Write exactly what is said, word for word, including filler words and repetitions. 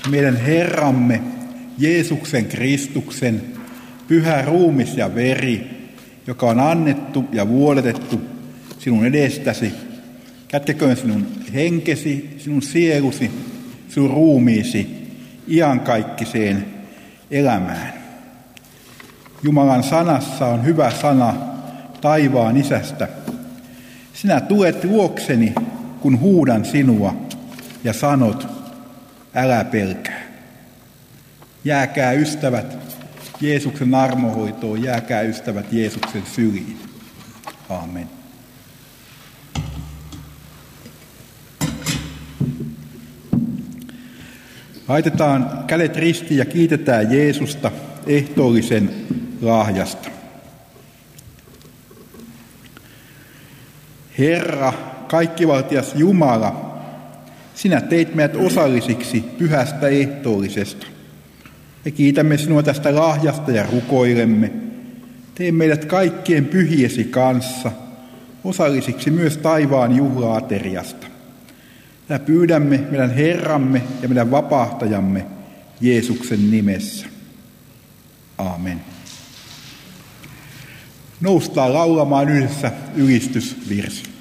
meidän Herramme Jeesuksen Kristuksen pyhä ruumis ja veri, joka on annettu ja vuodatettu sinun edestäsi, kätkeköön sinun henkesi, sinun sielusi, sinun ruumiisi iankaikkiseen elämään. Jumalan sanassa on hyvä sana taivaan Isästä. Sinä tulet luokseni, kun huudan sinua ja sanot, älä pelkää. Jääkää ystävät Jeesuksen armohoitoon, jääkää ystävät Jeesuksen syliin. Aamen. Laitetaan kädet ristiin ja kiitetään Jeesusta ehtoollisen lahjasta. Herra, kaikkivaltias Jumala, sinä teit meidät osallisiksi pyhästä ehtoollisesta. Me kiitämme sinua tästä lahjasta ja rukoilemme. Tee meidät kaikkien pyhiesi kanssa osallisiksi myös taivaan juhla-ateriasta. Ja pyydämme meidän Herramme ja meidän vapahtajamme Jeesuksen nimessä. Aamen. Noustaan laulamaan yhdessä ylistysvirsi.